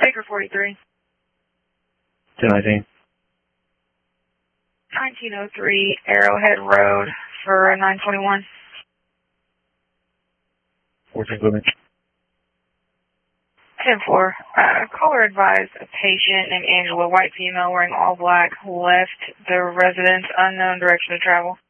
Baker 43. 219. 1903 Arrowhead Road for 921. 14 Blooming. 10-4. Caller advised a patient named Angela, white female wearing all black, left the residence, unknown direction of travel.